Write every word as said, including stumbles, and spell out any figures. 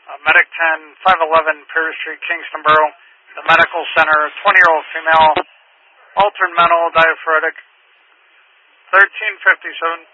uh, Medic ten, five eleven Perry Street, Kingston Borough, the medical center, twenty-year-old female, altered mental, diaphoretic, thirteen fifty-seven.